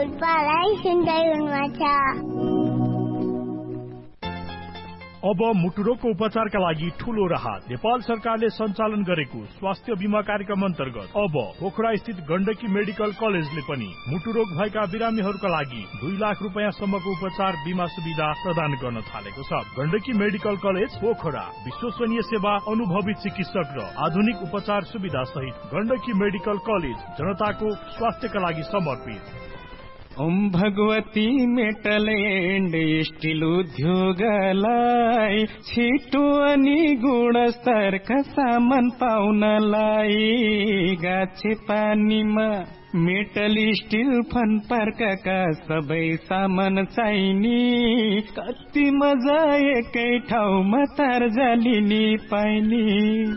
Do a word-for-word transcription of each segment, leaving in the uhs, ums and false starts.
रोल्पालाई सुन्दै हुनुहुन्छ। अब मुटुरोगको उपचारका लागि ठूलो राहत। नेपाल सरकारले सञ्चालन गरेको स्वास्थ्य बीमा कार्यक्रम अन्तर्गत अब पोखरा स्थित गण्डकी मेडिकल कलेजले पनि मुटुरोग भएका बिरामीहरूका लागि दुई लाख रुपियाँ सम्मको उपचार बीमा सुविधा प्रदान गर्न थालेको छ। गण्डकी मेडिकल कलेज पोखरा विश्वसनीय सेवा, अनुभवी चिकित्सक र आधुनिक उपचार सुविधा सहित गण्डकी मेडिकल कलेज जनताको स्वास्थ्यका लागि समर्पित। Om Bhagwati metal and still उद्योगलाई छिटो अनि गुणस्तरका सामान पाउनलाई गाछे पानीमा मेटल स्टिल फन पार्कका सबै सामान चाहिने कति मजा एकै ठाउँमा तार जालिने पाइने।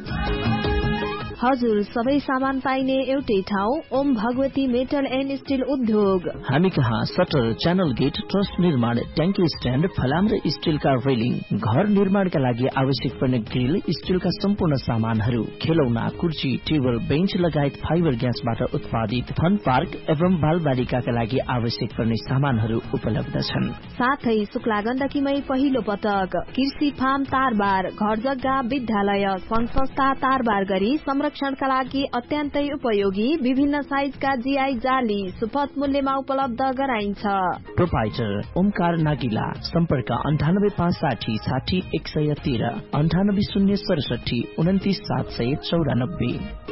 हजुर, सबै सामान पाइने एउटै ठाउँ Om Bhagwati metal and still उद्योग। हामी कहाँ सटर, च्यानल गेट, ट्रस निर्माण, ट्याङ्की स्ट्यान्ड, फलाम र स्टिलका रेलिङ, घर निर्माणका लागि आवश्यक पर्ने ग्रिल, स्टिलका सम्पूर्ण सामानहरू, खेलौना, कुर्सी, टेबल, बेन्च लगायत फाइबर ग्यासबाट उत्पादित फन पार्क एवं बालबालिकाका लागि आवश्यक पर्ने सामानहरू उपलब्ध छन्। साथै शुक्ला गण्डकीमै पहिलो पटक कृषि फार्म तारबार, घर जग्गा, विद्यालय, संघ संस्था तारबार गरी संरक्षणका लागि अत्यन्तै उपयोगी विभिन्न साइजका जीआई जाली सुपथ मूल्यमा उपलब्ध गराइन्छ। प्रोपाइटर ओमकार नागिला, सम्पर्क अन्ठानब्बे पाँच साठी साठी एक सय तेह्र, अन्ठानब्बे शून्य सडसठी उन्तिस सात सय चौरानब्बे।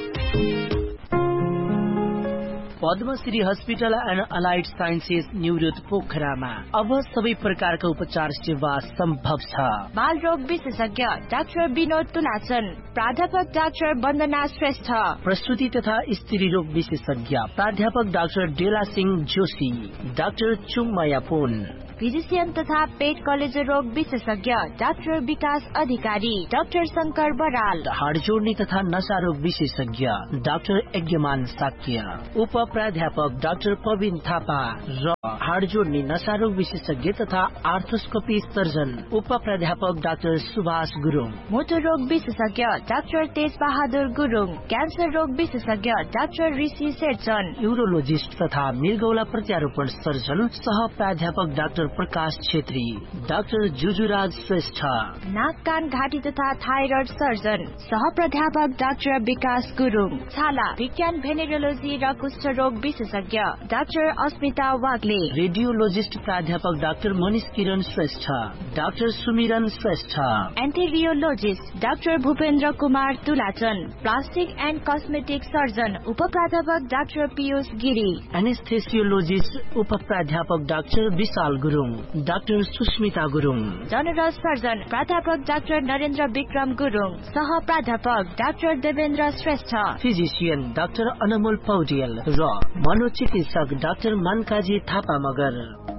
Padmashri hospital and allied sciences New Road पोखरामा अब सबै प्रकारका उपचार सेवा सम्भव छ। बाल रोग विशेषज्ञ डाक्टर विनोद तुलाचन, प्राध्यापक डाक्टर वन्दना श्रेष्ठ, प्रसूति तथा स्त्री रोग विशेषज्ञ प्राध्यापक डाक्टर डेला सिंह जोशी, डाक्टर चुमया पुन, फिजिशियन तथा पेट कलेजो रोग विशेषज्ञ डाक्टर विकास अधिकारी, डाक्टर शंकर बराल, हाड जोड्ने तथा नशा रोग विशेषज्ञ डाक्टर यज्ञमान साक्य, उप प्राध्यापक डाक्टर प्रवीण थापा र हाड जोड्ने नशा रोग विशेषज्ञ तथा आर्थोस्कोपी सर्जन उप प्राध्यापक डाक्टर सुभाष गुरुङ, मोटर रोग विशेषज्ञ डाक्टर तेज बहादुर गुरुङ, क्यान्सर रोग विशेषज्ञ डाक्टर ऋषि शेरचन, यूरोलोजिस्ट तथा मृगौला प्रत्यारोपण सर्जन सह प्राध्यापक डाक्टर प्रकाश छेत्री, डाक्टर जुजुराज श्रेष्ठ, नाक कान घाँटी तथा थाइरोइड सर्जन सह प्राध्यापक डाक्टर विकास गुरुङ, छाला विज्ञान भेनेरोलोजी र कुष्ठ रोग विशेषज्ञ डाक्टर अस्मिता वाग्ले, रेडियोलोजिस्ट प्राध्यापक डाक्टर मनिष किरण श्रेष्ठ, डाक्टर सुमिरन Shrestha, एन्टेरियोलोजिस्ट doctor Bhupendra Kumar तुलाचन, plastic and cosmetic surgeon उप प्राध्यापक डाक्टर पीयूष गिरी, एनेस्थेसियोलोजिस्ट उप प्राध्यापक डाक्टर विशाल Gurung, doctor Susmita Gurung, general surgeon प्राध्यापक डाक्टर नरेन्द्र विक्रम गुरुङ, सह प्राध्यापक doctor Devendra Shrestha, physician doctor अनमोल पौडेल र मनोचिकित्सक doctor मनकाजी Thapa Magar.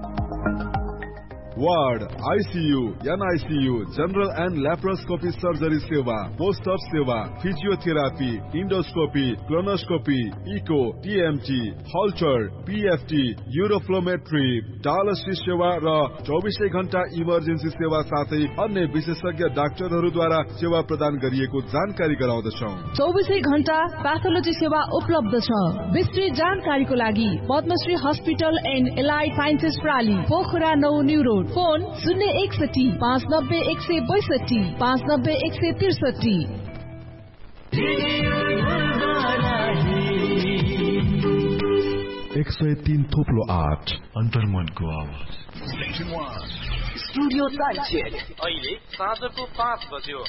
Ward, ICU, NICU, general and laparoscopy surgery सेवा, पोस्ट अप सेवा, physiotherapy, endoscopy, colonoscopy, eco, TMT, हल्चर, PFT, uroflowmetry, dialysis सेवा र चौबिसै घण्टा इमर्जेन्सी सेवा साथै अन्य विशेषज्ञ डाक्टरहरूद्वारा सेवा प्रदान गरिएको जानकारी गराउँदछौ। चौबिसै घण्टा प्याथोलोजी सेवा उपलब्ध छ। विस्तृत जानकारीको लागि Padmashri hospital and allied sciences प्राली, Pokhara नौ न्यू रोड, फोन शून्य एकसठी पाँच नब्बे एक सय बैसठी पाँच नब्बे एक सय त्रिसठी। एक सय तीन थोप्लो आठ अन्तर्मनको आवाज। स्टुडियो टाइम चेक अहिले साँझको पाँच बज्यो।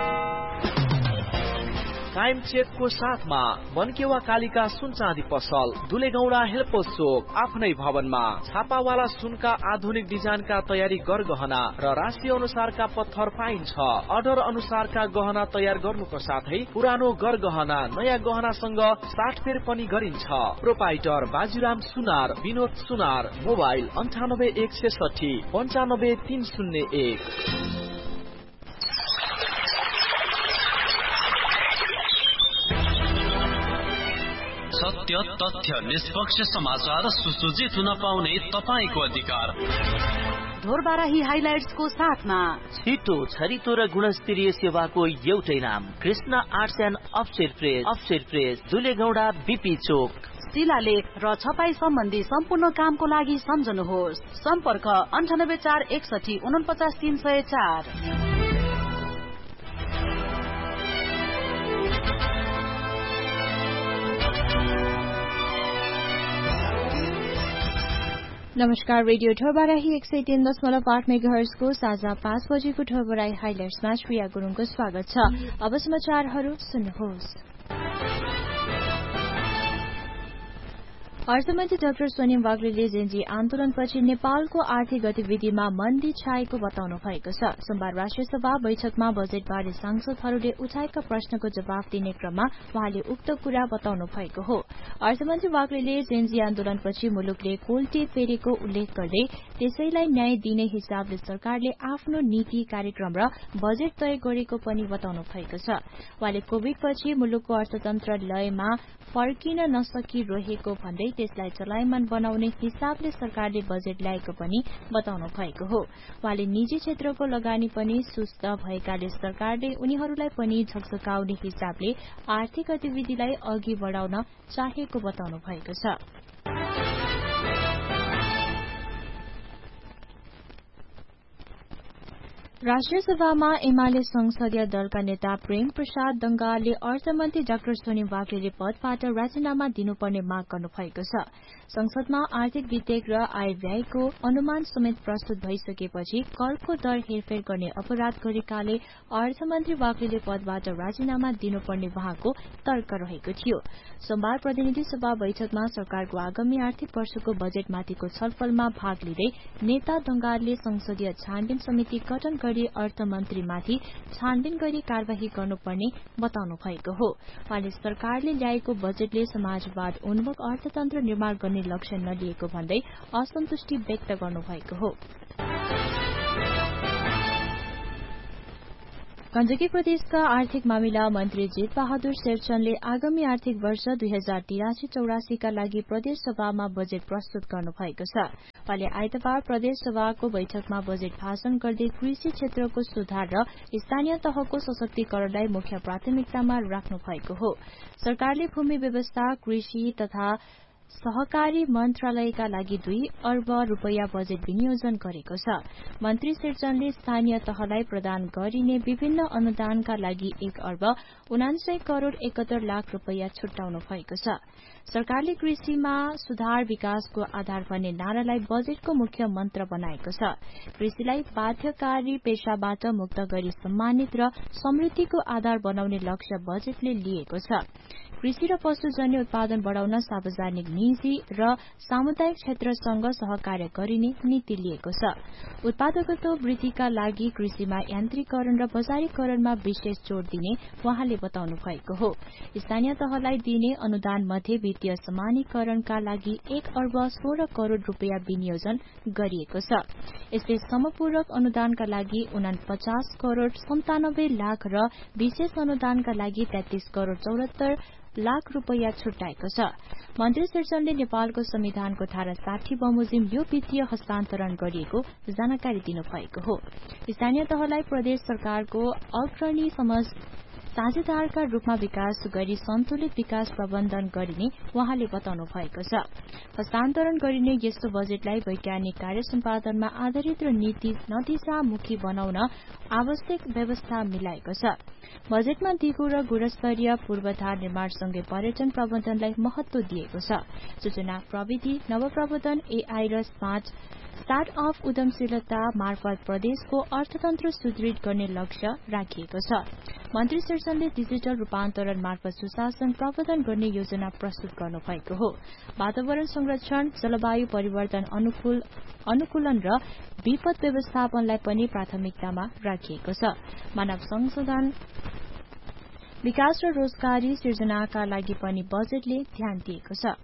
टाइम चेकको साथमा मनकेवा कालिका सुन चाँदी पसल, दुलेगौडा हेल्पोस चोक, आफ्नै भवनमा छापावाला सुनका आधुनिक डिजाइनका तयारी गरगहना र राशि अनुसारका पत्थर पाइन्छ। अर्डर अनुसारका गहना तयार गर्नुको साथै पुरानो गरगहना नयाँ गहनासँग साटफेर पनि गरिन्छ। प्रोपाइटर बाजुराम सुनार, विनोद सुनार, मोबाइल अन्ठानब्बे एक सैसठी पन्चानब्बे तीन शून्य एक। सत्य, तथ्य, निष्पक्ष समाचार सुसज्जित हुन पाउने तपाईको अधिकार। ढोरबाराही हाइलाइट्सको साथमा छिटो, छरितो र गुणस्तरीय सेवाको एउटै नाम, Krishna arts and offset press, offset press, दुलेगौडा BP चोक। जिल्लाले र छपाई सम्बन्धी सम्पूर्ण कामको लागि सम्झनुहोस्। सम्पर्क अन्ठानब्बे चार एकसठी उनपचास तीन सय चार। नमस्कार, रेडियो ठोरबाराही एक सय तीन दशमलव आठ मेगाहर्जको साझा पाँच बजेको ठोरबाराही हाइलाइट्समा श्रेया गुरुङको स्वागत छ। अब समाचारहरू सुन्नुहोस्। अर्थमन्त्री डाक्टर सोनिम वाग्लेले जेएनजी आन्दोलनपछि नेपालको आर्थिक गतिविधिमा मन्दी छाएको बताउनु भएको छ। सोमबार राष्ट्रिय सभा बैठकमा बजेटबारे सांसदहरूले उठाएका प्रश्नको जवाफ दिने क्रममा वहाँले उक्त कुरा बताउनु भएको हो। अर्थमन्त्री वाग्लेले जेएनजी आन्दोलनपछि मुलुकले कोल्टे फेरेको उल्लेख गर्दै त्यसैलाई न्याय दिने हिसाबले सरकारले आफ्नो नीति कार्यक्रम र बजेट तय गरेको पनि बताउनु भएको छ। वहाँले कोविडपछि मुलुकको अर्थतन्त्र लयमा फर्किन नसकिरहेको भन्दै त्यसलाई चलायमान बनाउने हिसाबले सरकारले बजेट ल्याएको पनि बताउनु भएको हो। वहाँले निजी क्षेत्रको लगानी पनि सुस्त भएकाले सरकारले उनीहरूलाई पनि झकझकाउने हिसाबले आर्थिक गतिविधिलाई अघि बढ़ाउन चाहेको बताउनु भएको छ। राष्ट्रिय सभामा एमाले संसदीय दलका नेता प्रेम प्रसाद दंगालले अर्थमन्त्री डाक्टर सोनिम वाग्लेले पदबाट राजीनामा दिनुपर्ने माग गर्नु भएको छ। संसदमा आर्थिक विधेयक र आय व्ययको अनुमान समेत प्रस्तुत भइसकेपछि करको दर हेरफेर गर्ने अपराध गरेकाले अर्थमन्त्री वाग्लेले पदबाट राजीनामा दिनुपर्ने वहाँको तर्क रहेको थियो। सोमबार प्रतिनिधि सभा बैठकमा सरकारको आगामी आर्थिक वर्षको बजेटमाथिको छलफलमा भाग लिँदै नेता दंगालले संसदीय छानबिन समिति गठन गरी अर्थमन्त्रीमाथि छानबिन गरी कार्यवाही गर्नुपर्ने बताउनु भएको हो। वहाँले सरकारले ल्याएको बजेटले समाजवाद उन्मुख अर्थतन्त्र निर्माण गर्ने लक्ष्य नलिएको भन्दै असन्तुष्टि व्यक्त गर्नुभएको हो। गण्डकी प्रदेशका आर्थिक मामिला मन्त्री जीत बहादुर शेरचनले आगामी आर्थिक वर्ष दुई हजार तिरासी चौरासीका लागि प्रदेश सभामा बजेट प्रस्तुत गर्नुभएको छ। वहाँले आइतबार प्रदेश सभाको बैठकमा बजेट भाषण गर्दै कृषि क्षेत्रको सुधार र स्थानीय तहको सशक्तिकरणलाई मुख्य प्राथमिकतामा राख्नु भएको हो। सरकारले भूमि व्यवस्था, कृषि तथा सहकारी मन्त्रालयका लागि दुई अर्ब रूपियाँ बजेट विनियोजन गरेको छ। मन्त्री शेरचनले स्थानीय तहलाई प्रदान गरिने विभिन्न अनुदानका लागि एक अर्ब उनान्सय करोड़ एकहत्तर लाख रूपियाँ छुट्याउनु भएको छ। सरकारले कृषिमा सुधार विकासको आधार भन्ने नारालाई बजेटको मुख्य मन्त्र बनाएको छ। कृषिलाई बाध्यकारी पेशाबाट मुक्त गरी सम्मानित र समृद्धिको आधार बनाउने लक्ष्य बजेटले लिएको छ। कृषि र पशुजन्य उत्पादन बढ़ाउन सार्वजनिक, निजी र सामुदायिक क्षेत्रसँग सहकार्य गरिने नीति लिएको छ। उत्पादकत्व वृद्धिका लागि कृषिमा यान्त्रिकरण र बजारीकरणमा विशेष जोड़ दिने वहाँले बताउनु भएको हो। स्थानीय तहलाई दिने अनुदान मध्ये वित्तीय समानीकरणका लागि एक अर्ब सोह्र करोड़ रूपियाँ विनियोजन गरिएको छ। यसले समपूरक अनुदानका लागि उनापचास करोड़ सन्तानब्बे लाख र विशेष अनुदानका लागि तेत्तीस करोड़ चौहत्तर लाख रूपियाँ छुट्याएको छ। मन्त्री शेरचनले नेपालको संविधानको धारा साठी बमोजिम यो वित्तीय हस्तान्तरण गरिएको जानकारी दिनुभएको हो। स्थानीय तहलाई प्रदेश सरकारको अग्रणी समझ साझेदारका रूपमा विकास गरी सन्तुलित विकास प्रबन्धन गरिने वहाँले बताउनु भएको छ। हस्तान्तरण गरिने यस्तो बजेटलाई वैज्ञानिक कार्य सम्पादनमा आधारित र नीति नदिशामुखी बनाउन आवश्यक व्यवस्था मिलाएको छ। बजेटमा दिगो र गुणस्तरीय पूर्वाधार निर्माणसँगै पर्यटन प्रबन्धनलाई महत्व दिएको छ। सूचना प्रविधि, नवप्रवर्धन, एआई र स्मार्ट स्टार्टअप उद्यमशीलता मार्फत प्रदेशको अर्थतन्त्र सुदृढ गर्ने लक्ष्य राखिएको छ। मन्त्री शेरचनले डिजिटल रूपान्तरण मार्फत सुशासन प्रवर्धन गर्ने योजना प्रस्तुत गर्नुभएको हो। वातावरण संरक्षण, जलवायु परिवर्तन अनुकूल अनुकूलन र विपद व्यवस्थापनलाई पनि प्राथमिकतामा राखिएको छ। मानव संसाधन विकास र रोजगारी सृजनाका लागि पनि बजेटले ध्यान दिएको छ।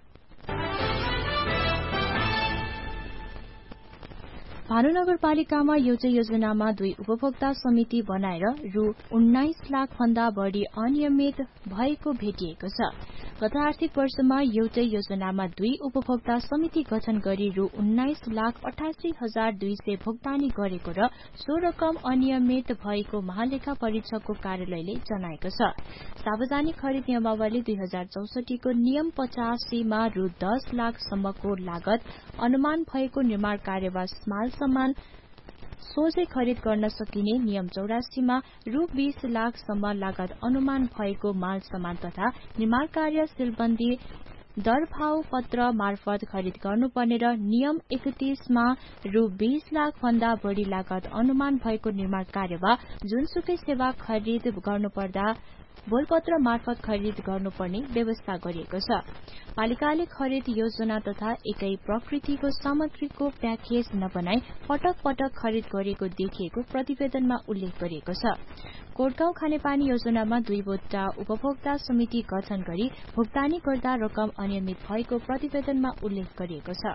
भानु नगरपालिकामा एउटै योजनामा दुई उपभोक्ता समिति बनाएर रु उन्नाइस लाख भन्दा बढ़ी अनियमित भएको भेटिएको छ। गत आर्थिक वर्षमा एउटै योजनामा दुई उपभोक्ता समिति गठन गरी रु उन्नाइस लाख अठासी हजार दुई सय भुक्तानी गरेको र सो रकम अनियमित भएको महालेखा परीक्षकको कार्यालयले जनाएको छ। सार्वजनिक खरिद नियमावली दुई हजार चौसठी को नियम पचासीमा रु दस लाखसम्मको लागत अनुमान भएको निर्माण कार्य वा माल सामान सोझै खरिद गर्न सकिने, नियम चौरासीमा रु बीस लाखसम्म लागत अनुमान भएको माल सामान तथा निर्माण कार्य सिलबन्दी दरभाव पत्र मार्फत खरिद गर्नुपर्ने र नियम एकतीसमा रु बीस लाख भन्दा बढ़ी लागत अनुमान भएको निर्माण कार्य वा जुनसुकै सेवा खरिद गर्नुपर्दा बोलपत्र मार्फत खरिद गर्नुपर्ने व्यवस्था गरिएको छ। पालिकाले खरिद योजना तथा एकै प्रकृतिको सामग्रीको प्याकेज नबनाई पटक पटक खरिद गरेको देखिएको प्रतिवेदनमा उल्लेख गरिएको छ। कोटगाउँ खानेपानी योजनामा दुईवटा उपभोक्ता समिति गठन गरी भुक्तानी गर्दा रकम अनियमित भएको प्रतिवेदनमा उल्लेख गरिएको छ।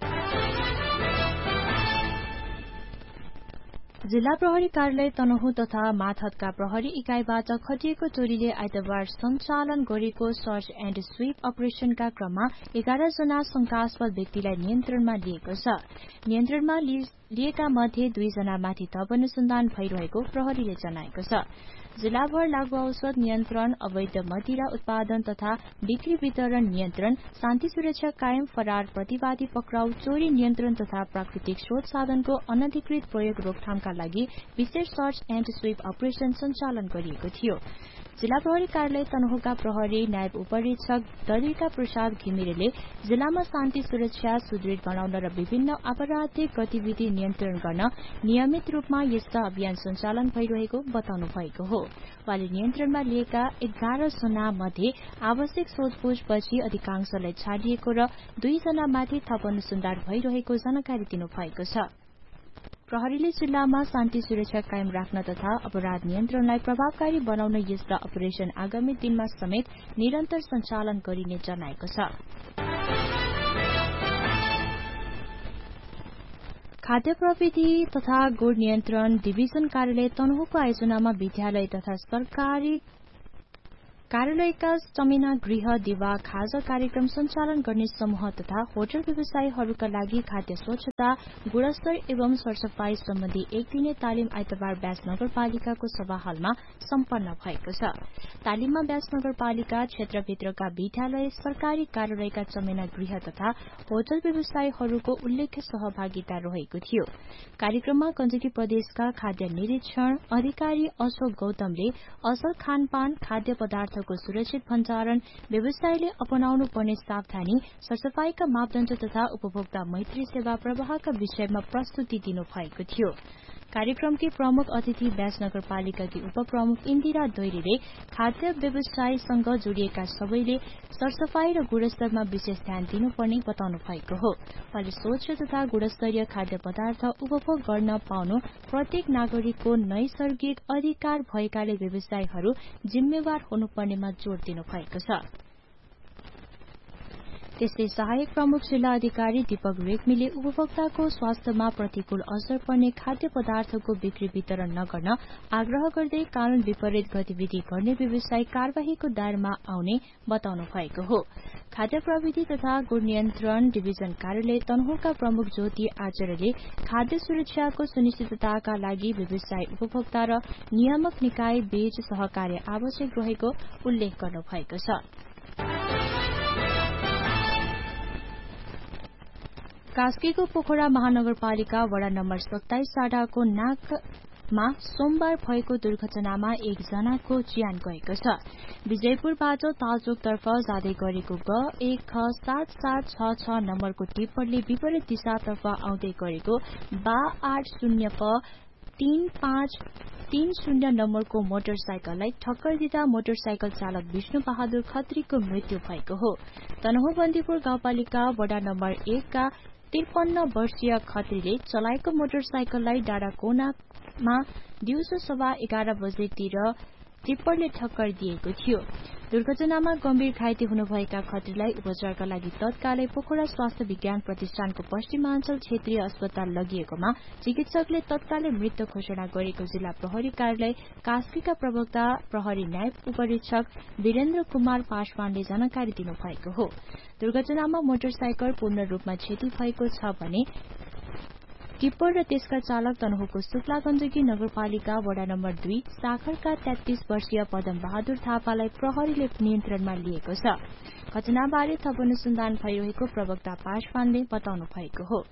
जिल्ला प्रहरी कार्यालय तनहुँ तथा माथतका प्रहरी इकाईबाट खटिएको टोलीले आइतबार सञ्चालन गरेको सर्च एण्ड स्वीप अपरेशनका क्रममा एघार जना शंकास्पद व्यक्तिलाई नियन्त्रणमा लिएको छ। नियन्त्रणमा लिएका मध्ये दुईजनामाथि थप अनुसन्धान भइरहेको प्रहरीले जनाएको छ। जिल्लाभर लागू औषध नियन्त्रण, अवैध मदिरा उत्पादन तथा बिक्री वितरण नियन्त्रण, शान्ति सुरक्षा कायम, फरार प्रतिवादी पक्राउ, चोरी नियन्त्रण तथा प्राकृतिक स्रोत साधनको अनधिकृत प्रयोग रोकथामका लागि विशेष सर्च एण्ड स्वीप अपरेशन सञ्चालन गरिएको थियो। जिल्ला प्रहरी कार्यालय तनहुँका प्रहरी नायब उपरीक्षक दलिका प्रसाद घिमिरेले जिल्लामा शान्ति सुरक्षा सुदृढ बनाउन र विभिन्न आपराधिक गतिविधि नियन्त्रण गर्न नियमित रूपमा यस्ता अभियान सञ्चालन भइरहेको बताउनु भएको हो। उहाँले नियन्त्रणमा लिएका एघार जना मध्ये आवश्यक सोधपूछपछि अधिकांशलाई छाडिएको र दुईजनामाथि थप अनुसन्धान भइरहेको जानकारी दिनुभएको छ। प्रहरीले जिल्लामा शान्ति सुरक्षा कायम राख्न तथा अपराध नियन्त्रणलाई प्रभावकारी बनाउन यस्ता अपरेशन आगामी दिनमा समेत निरन्तर सञ्चालन गरिने जनाएको छ। खाद्य प्रविधि तथा गुण नियन्त्रण डिभिजन कार्यालय तनहुँको आयोजनामा विद्यालय तथा सरकारी कार्यालयका समिना गृह दिवा खाजा कार्यक्रम सञ्चालन गर्ने समूह तथा होटल व्यवसायीहरूका लागि खाद्य स्वच्छता, गुणस्तर एवं सरसफाई सम्बन्धी एक दिने तालिम आइतबार ब्यास नगरपालिकाको सभा हलमा सम्पन्न भएको छ। तालिममा ब्यास नगरपालिका क्षेत्रभित्रका विद्यालय, सरकारी कार्यालयका समिना गृह तथा होटल व्यवसायीहरूको उल्लेख्य सहभागिता रहेको थियो। कार्यक्रममा गण्डकी प्रदेशका खाद्य निरीक्षण अधिकारी अशोक गौतमले असल खानपान, खाद्य पदार्थ को सुरक्षित भण्डारण, व्यवसायले अपनाउनु पर्ने सावधानी, सरसफाईका मापदण्ड तथा उपभोक्ता मैत्री सेवा प्रवाहका विषयमा प्रस्तुति दिनु भएको थियो। कार्यक्रमकी प्रमुख अतिथि ब्यास नगरपालिकाकी उपप्रमुख इन्दिरा दैरीले खाद्य व्यवसायसँग जोडिएका सबैले सरसफाई र गुणस्तरमा विशेष ध्यान दिनुपर्ने बताउनु भएको हो। उहाँले स्वच्छ तथा गुणस्तरीय खाद्य पदार्थ उपभोग गर्न पाउनु प्रत्येक नागरिकको नैसर्गिक अधिकार भएकाले व्यवसायीहरू जिम्मेवार हुनुपर्नेमा जोड़ दिनु भएको छ। त्यस्तै सहायक प्रमुख जिल्ला अधिकारी दीपक रेग्मीले उपभोक्ताको स्वास्थ्यमा प्रतिकूल असर पर्ने खाद्य पदार्थको बिक्री वितरण नगर्न आग्रह गर्दै कानून विपरीत गतिविधि गर्ने व्यवसाय कार्यवाहीको दायरामा आउने बताउनु भएको हो। खाद्य प्रविधि तथा गुण नियन्त्रण डिभिजन कार्यालय तनहुँका प्रमुख ज्योति आचार्यले खाद्य सुरक्षाको सुनिश्चितताका लागि व्यवसाय, उपभोक्ता र नियामक निकाय बीच सहकार्य आवश्यक रहेको उल्लेख गर्नु भएको छ। कास्कीको पोखरा महानगरपालिका वडा नम्बर सत्ताइस साडाको नाकमा सोमबार भएको दुर्घटनामा एकजनाको ज्यान गएको छ। विजयपुरबाट तालचोकतर्फ जाँदै गरेको ग एक ख सात सात छ छ नम्बरको टिप्परले विपरीत दिशातर्फ आउँदै गरेको बा आठ शून्य प तीन पाँच तीन शून्य नम्बरको मोटरसाइकललाई ठक्कर दिँदा मोटरसाइकल चालक विष्णु बहादुर खत्रीको मृत्यु भएको हो। तनहुँ बन्दीपुर गाउँपालिका वडा नम्बर एक का त्रिपन्न वर्षीय खत्रीले चलाएको मोटरसाइकललाई डाँडाकोनामा दिउँसो सवा एघार बजेतिर टिप्परले ठक्कर दिएको थियो। दुर्घटनामा गम्भीर घाइते हुनुभएका खत्रीलाई उपचारका लागि तत्कालै पोखरा स्वास्थ्य विज्ञान प्रतिष्ठानको पश्चिमाञ्चल क्षेत्रीय अस्पताल लगिएकोमा चिकित्सकले तत्कालै मृत घोषणा गरेको जिल्ला प्रहरी कार्यालय कास्कीका प्रवक्ता प्रहरी न्याय उपरीक्षक वीरेन्द्र कुमार पासवानले जानकारी दिनुभएको हो। दुर्घटनामा मोटरसाइकल पूर्ण रूपमा क्षति भएको छ भने टिप्पर र त्यसका चालक तनहुको शुक्ला गण्डकी नगरपालिका वडा नम्बर दुई साखरका तेत्तीस वर्षीय पदम बहादुर थापालाई प्रहरीले नियन्त्रणमा लिएको छ। घटनाबारे थप अनुसन्धान भइरहेको प्रवक्ता पासवानले बताउनु भएको हो।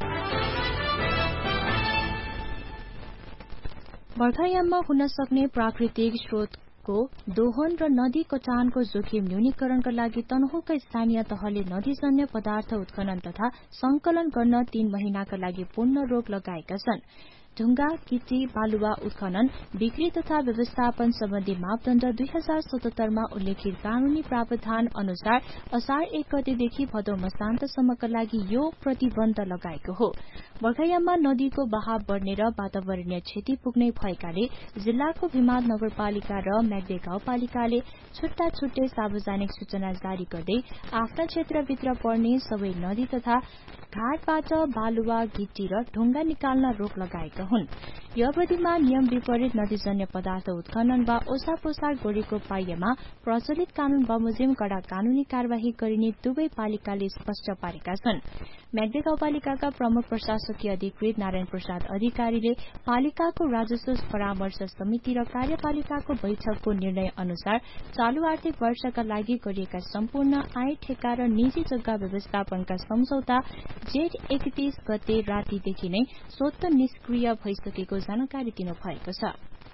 बर्खायाममा हुन सक्ने प्राकृतिक स्रोतको दोहन र नदी कटानको जोखिम न्यूनीकरणका लागि तनहुका स्थानीय तहले नदीजन्य पदार्थ उत्खनन तथा संकलन गर्न तीन महिनाका लागि पूर्ण रोक लगाएका छन्। ढुंगा गिटी बालुवा उत्खनन बिक्री तथा व्यवस्थापन सम्बन्धी मापदण्ड दुई हजार सतहत्तरमा उल्लेखित कानूनी प्रावधान अनुसार असार एक गतेदेखि भदौ मसान्तसम्मका लागि यो प्रतिबन्ध लगाएको हो। बर्खायाममा नदीको बहाव बढ्ने र वातावरणीय क्षति पुग्ने भएकाले जिल्लाको भिमाद नगरपालिका र म्याग्दे गाउँपालिकाले छुट्टा छुट्टै सार्वजनिक सूचना जारी गर्दै आफ्ना क्षेत्रभित्र पर्ने सबै नदी तथा घाटबाट बालुवा गिटी र ढुंगा निकाल्न रोक लगाएका हुन्। यो अवधिमा नियम विपरीत नदीजन्य पदार्थ उत्खनन वा ओसापोसार गरेको पाइएमा प्रचलित कानून बमोजिम कड़ा कानूनी कार्यवाही गरिने दुवै पालिकाले स्पष्ट पारेका छन्। म्याग्दे गाउँपालिकाका प्रमुख प्रशासकीय अधिकृत नारायण प्रसाद अधिकारीले पालिकाको राजस्व परामर्श समिति र कार्यपालिकाको बैठकको निर्णय अनुसार चालू आर्थिक वर्षका लागि गरिएका सम्पूर्ण आय ठेका र निजी जग्गा व्यवस्थापनका सम्झौता जेठ एकतीस गते रातिदेखि नै स्वतः निष्क्रिय भइसकेको जानकारी दिनुभएको छ।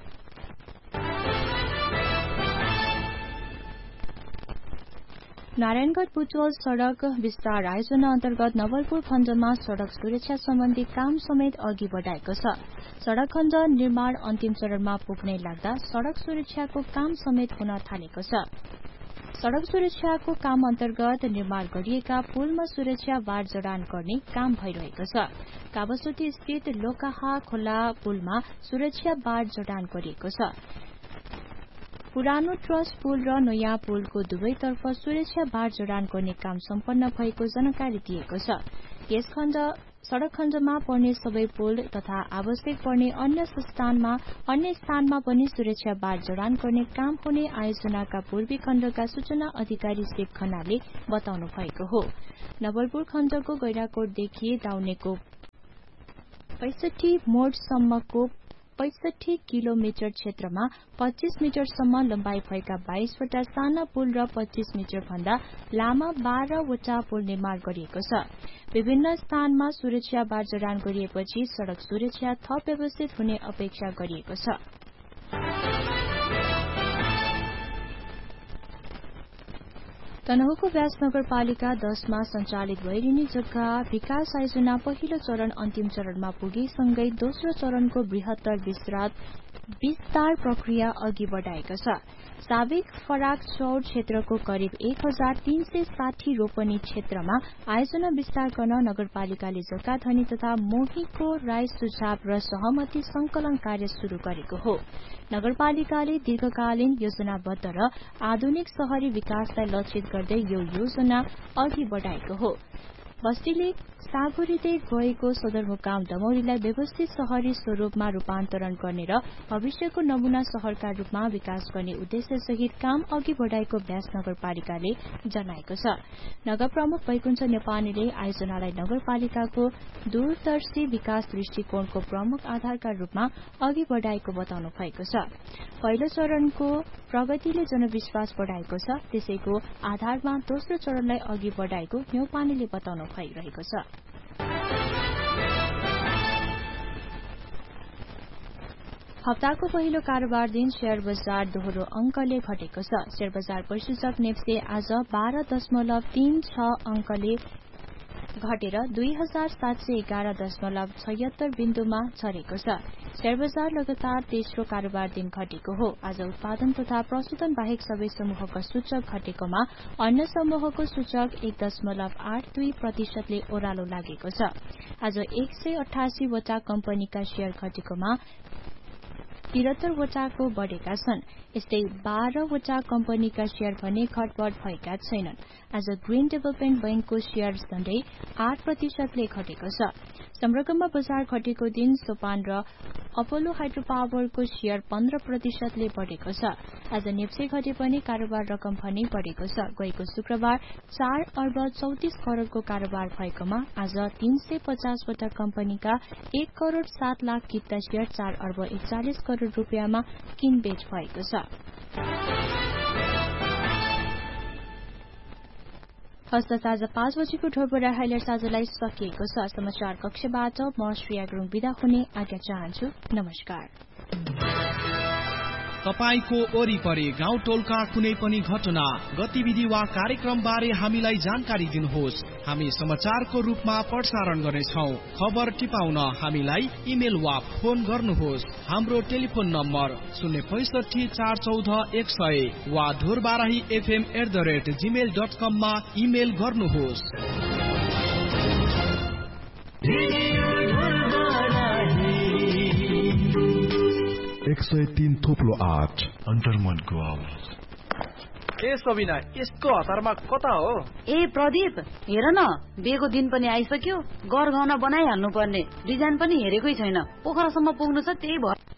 नारायणगढ़ बुटवल सड़क विस्तार आयोजना अन्तर्गत नवलपुर खण्डमा सड़क सुरक्षा सम्बन्धी काम समेत अघि बढ़ाएको छ। सड़क खण्ड निर्माण अन्तिम चरणमा पुग्ने लाग्दा सड़क सुरक्षाको काम समेत हुन थालेको छ। सड़क सुरक्षाको काम अन्तर्गत निर्माण गरिएका पुलमा सुरक्षा बार जडान गर्ने काम भइरहेको छ। काबसोती स्थित लोकाहा खोला पुलमा सुरक्षा बार जडान गरिएको छ। पुरानो ट्रस्ट पुल र नयाँ पुलको दुवैतर्फ सुरक्षा बार जडान गर्ने काम सम्पन्न भएको जानकारी दिएको छ। यस खण्ड सड़क खण्डमा पर्ने सबै पुल तथा आवश्यक पर्ने अन्य स्थानमा अन्य स्थानमा पनि सुरक्षा बार जडान गर्ने काम हुने आयोजनाका पूर्वी खण्डका सूचना अधिकारी शिव खन्नाले बताउनु भएको हो। नवलपुर खण्डको गैराकोटदेखि दाउनेको पैंसठी मोडसम्मको पैंसठी किलोमिटर क्षेत्रमा पच्चीस मिटरसम्म लम्बाई भएका बाइसवटा साना पुल र पच्चीस मिटर भन्दा लामा बाह्रवटा पुल निर्माण गरिएको छ। विभिन्न स्थानमा सुरक्षा बार जडान गरिएपछि सड़क सुरक्षा थप व्यवस्थित हुने अपेक्षा गरिएको छ। तनहुको व्यास नगरपालिका दशमा सञ्चालित भइरहने जग्गा विकास आयोजना पहिलो चरण अन्तिम चरणमा पुगेसँगै दोस्रो चरणको बृहत्तर विस्तार प्रक्रिया अघि बढ़ाएको छ। साबिक फराक चौर क्षेत्रको करिब एक हजार तीन सय साठी रोपनी क्षेत्रमा आयोजना विस्तार गर्न नगरपालिकाले जग्गा धनी तथा मोहीको राय सुझाव र सहमति संकलन कार्य शुरू गरेको हो। नगरपालिकाले दीर्घकालीन योजनाबद्ध र आधुनिक शहरी विकासलाई लक्षित गर्दै यो योजना अघि बढ़ाएको हो। बस्तीले सागुरिँदै गएको सदरमुकाम दमौलीलाई व्यवस्थित शहरी स्वरूपमा रूपान्तरण गर्ने र भविष्यको नमूना शहरका रूपमा विकास गर्ने उद्देश्य सहित काम अघि बढ़ाएको व्यास नगरपालिकाले जनाएको छ। नगर प्रमुख वैकुण्ठ नेपालीले आयोजनालाई नगरपालिकाको दूरदर्शी विकास दृष्टिकोणको प्रमुख आधारका रूपमा अघि बढ़ाएको बताउनु भएको छ। पहिलो चरणको प्रगतिले जनविश्वास बढ़ाएको छ, त्यसैको आधारमा दोस्रो चरणलाई अघि बढ़ाएको नेपालीले बताउनु भइरहेको छ। हप्ताको पहिलो कारोबार दिन शेयर बजार दोहोरो अंकले घटेको छ। शेयर बजार परिसूचक नेप्से आज बाह्र दशमलव तीन छ अंकले घटेर दुई हजार सात सय एघार दशमलव छयत्तर बिन्दुमा झरेको छ। शेयर बजार लगातार तेस्रो कारोबार दिन घटेको हो। आज उत्पादन तथा प्रशोधन बाहेक सबै समूहका सूचक घटेकोमा अन्य समूहको सूचक एक दशमलव आठ दुई प्रतिशतले ओह्रालो लागेको छ। आज एक सय अठासी वटा कम्पनीका शेयर घटेकोमा त्रिहत्तरवटाको बढेका छन्। यस्तै बाह्रवटा कम्पनीका शेयर भने घटबढ भएका छैनन्। आज ग्रीन डेभलपमेन्ट बैंकको शेयर झण्डै आठ प्रतिशतले घटेको छ। संरकममा बजार घटेको दिन सोपान र अपोलो हाइड्रो पावरको शेयर पन्ध्र प्रतिशतले बढेको छ। आज नेप्से घटे पनि कारोबार रकम भने बढेको छ। गएको शुक्रबार चार अर्ब चौतिस करोड़को कारोबार भएकोमा आज तीन सय पचासवटा कम्पनीका एक करोड़ सात लाख किता शेयर चार अर्ब एकचालिस करोड़ रूपियाँमा किनबेच भएको छ। हस्त साँझ पाँच बजेको ढोरबोरा हाइलाइट साँझलाई सकिएको छ। समाचार कक्षबाट म श्रेया गुरुङ बिदा हुने आज्ञा चाहन्छु। नमस्कार। तपाईको वरिपरि गाउँ टोलका कुनै पनि घटना गतिविधि वा कार्यक्रम बारे हामीलाई जानकारी दिनुहोस्। हामी समाचारको रूपमा प्रसारण गर्नेछौ। खबर टिपाउन हामीलाई इमेल वा फोन गर्नुहोस्। हाम्रो टेलिफोन नम्बर शून्य पैसठी चार चौध एक सय वा Dhorbarahi FM at the rate Gmail dot कम मा इमेल गर्नुहोस्। एक सय तीन थोप्लो आठ अन्तर्मनको आवाज। ए सबिना, यसको हतारमा कता हो? ए प्रदीप, हेर न, बिहेको दिन पनि आइसक्यो। गरगहना बनाइहाल्नु पर्ने। डिजाइन पनि हेरेकै छैन। पोखरासम्म पुग्नु छ, त्यही भएर